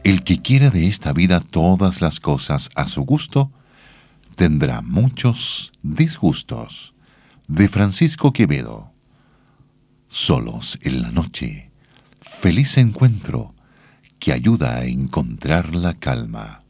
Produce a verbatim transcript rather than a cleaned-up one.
El que quiera de esta vida todas las cosas a su gusto, tendrá muchos disgustos. De Francisco Quevedo. Solos en la noche. Feliz encuentro que ayuda a encontrar la calma.